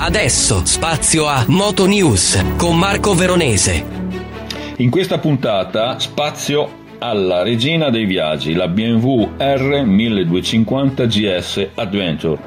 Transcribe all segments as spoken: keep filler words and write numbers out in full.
Adesso spazio a Moto News con Marco Veronese. In questa puntata spazio alla regina dei viaggi, la B M W R milleduecentocinquanta G S Adventure.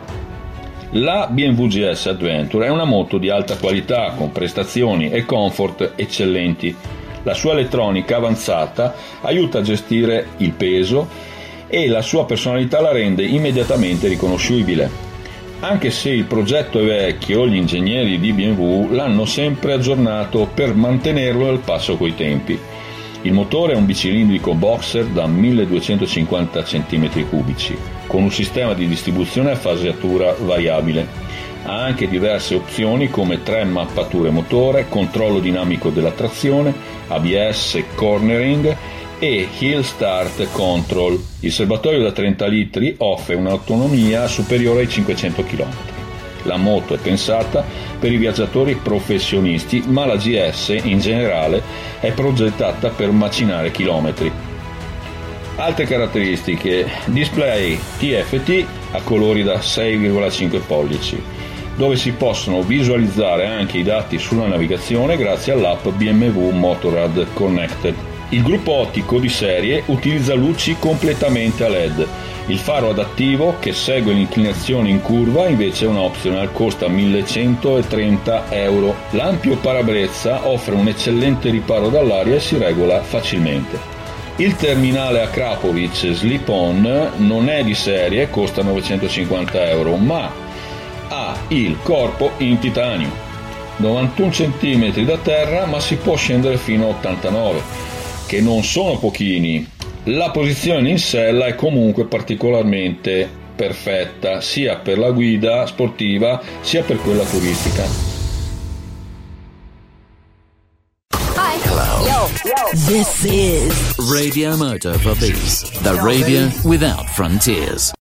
La B M W G S Adventure è una moto di alta qualità con prestazioni e comfort eccellenti. La sua elettronica avanzata aiuta a gestire il peso e la sua personalità la rende immediatamente riconoscibile. Anche se il progetto è vecchio, gli ingegneri di B M W l'hanno sempre aggiornato per mantenerlo al passo coi tempi. Il motore è un bicilindrico boxer da milleduecentocinquanta centimetri cubici, con un sistema di distribuzione a fasatura variabile. Ha anche diverse opzioni come tre mappature motore, controllo dinamico della trazione, A B S cornering e Hill Start Control. Il serbatoio da trenta litri offre un'autonomia superiore ai cinquecento chilometri. La moto è pensata per i viaggiatori professionisti, ma la G S in generale è progettata per macinare chilometri. Altre caratteristiche: display T F T a colori da sei virgola cinque pollici, dove si possono visualizzare anche i dati sulla navigazione grazie all'app B M W Motorrad Connected. Il gruppo ottico di serie utilizza luci completamente a L E D. Il faro adattivo, che segue l'inclinazione in curva, invece è un optional, costa millecentotrenta euro. L'ampio parabrezza offre un eccellente riparo dall'aria e si regola facilmente. Il terminale a Krapovic slip-on non è di serie, costa novecentocinquanta euro, ma ha il corpo in titanio, novantuno centimetri da terra, ma si può scendere fino a ottantanove, che non sono pochini. La posizione in sella è comunque particolarmente perfetta, sia per la guida sportiva sia per quella turistica. Hi. Hello. Yo, yo. This is Radio Moto for Peace, the radio without frontiers.